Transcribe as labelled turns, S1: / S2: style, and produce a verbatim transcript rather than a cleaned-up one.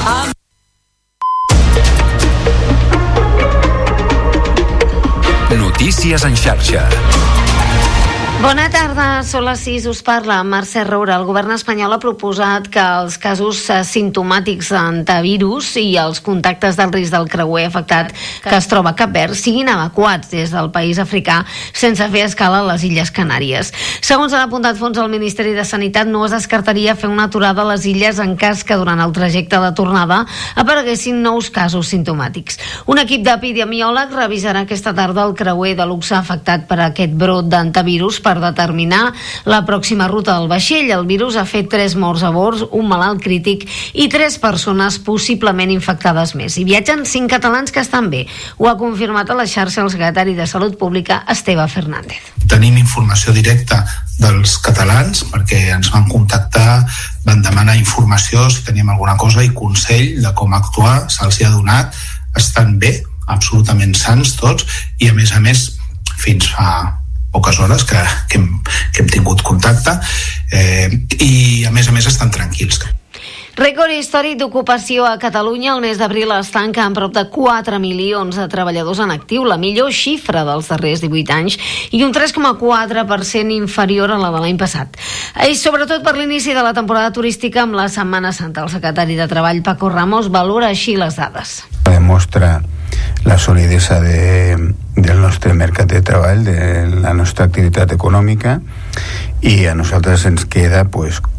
S1: Notícies en xarxa.
S2: Bona tarda, són les sis, us parla Mercè Roura. El govern espanyol ha proposat que els casos simptomàtics d'antivirus i els contactes del risc del creuer afectat que es troba a Cap Verd siguin evacuats des del país africà sense fer escala a les Illes Canàries. Segons han apuntat fons del Ministeri de Sanitat, no es descartaria fer una aturada a les illes en cas que durant el trajecte de tornada apareguessin nous casos simptomàtics. Un equip d'epidemiòlegs revisarà aquesta tarda el creuer de luxe afectat per aquest brot d'antivirus per determinar la pròxima ruta del vaixell. El virus ha fet tres morts a bord, un malalt crític i tres persones possiblement infectades més. Hi viatgen cinc catalans que estan bé. Ho ha confirmat a la xarxa el secretari de Salut Pública, Esteve Fernández.
S3: Tenim informació directa dels catalans perquè ens van contactar, van demanar informació si teníem alguna cosa i consell de com actuar, se'ls hi ha donat, estan bé, absolutament sans tots, i a més a més fins fa poques hores que, que, hem, que hem tingut contacte eh, i a més a més estan tranquils.
S2: Rècord històric d'ocupació a Catalunya. El mes d'abril es tanca amb prop de quatre milions de treballadors en actiu, la millor xifra dels darrers divuit anys i un tres coma quatre per cent inferior a la de l'any passat. I sobretot per l'inici de la temporada turística amb la Setmana Santa. El secretari de Treball, Paco Ramos, valora així les dades.
S4: Demostra la solidesa de, del nostre mercat de treball, de la nostra activitat econòmica, i a nosaltres ens queda pues,